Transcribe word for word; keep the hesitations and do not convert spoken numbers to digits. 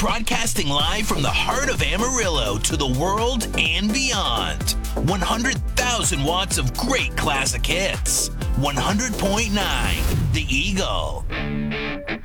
Broadcasting live from the heart of Amarillo to the world and beyond. one hundred thousand watts of great classic hits. one hundred point nine The Eagle.